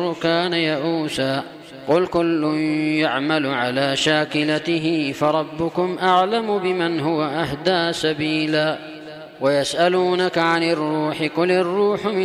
كان يئوسا قل كل يعمل على شاكلته فربكم أعلم بمن هو أهدى سبيلا ويسألونك عن الروح قل الروح من